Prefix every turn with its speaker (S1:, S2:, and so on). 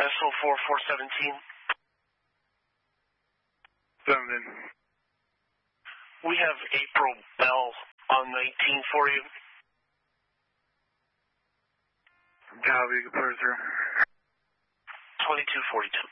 S1: SO4 417.
S2: 17.
S1: We have April Bell on 19 for you.
S2: Copy, you can put her through.
S1: 2242.